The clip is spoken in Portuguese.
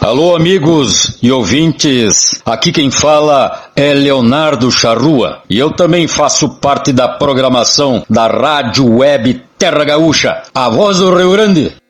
Alô, amigos e ouvintes, aqui quem fala é Leonardo Charrua e eu também faço parte da programação da Rádio Web Terra Gaúcha, a voz do Rio Grande.